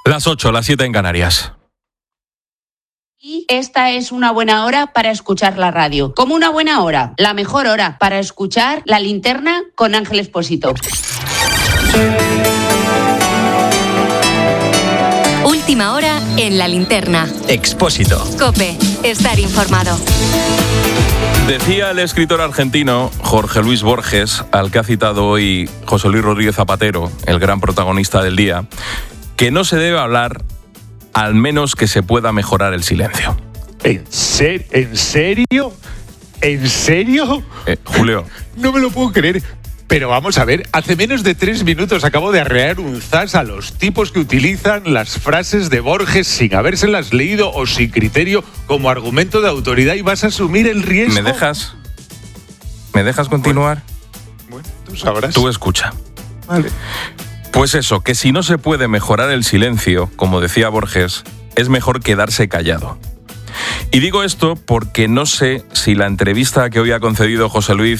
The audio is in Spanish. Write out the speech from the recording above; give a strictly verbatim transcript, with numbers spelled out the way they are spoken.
Las ocho, las siete en Canarias. Y esta es una buena hora para escuchar la radio. ¿Cómo una buena hora? La mejor hora para escuchar La Linterna con Ángel Expósito. Última hora en La Linterna. Expósito. COPE. Estar informado. Decía el escritor argentino Jorge Luis Borges, al que ha citado hoy José Luis Rodríguez Zapatero, el gran protagonista del día, que no se debe hablar al menos que se pueda mejorar el silencio. ¿En, ser, ¿en serio? ¿En serio? Eh, Julio. No me lo puedo creer. Pero vamos a ver, hace menos de tres minutos acabo de arrear un zas a los tipos que utilizan las frases de Borges sin habérselas leído o sin criterio como argumento de autoridad, y vas a asumir el riesgo. ¿Me dejas? ¿Me dejas continuar? Bueno, tú sabrás. Tú escucha. Vale. Pues eso, que si no se puede mejorar el silencio, como decía Borges, es mejor quedarse callado. Y digo esto porque no sé si la entrevista que hoy ha concedido José Luis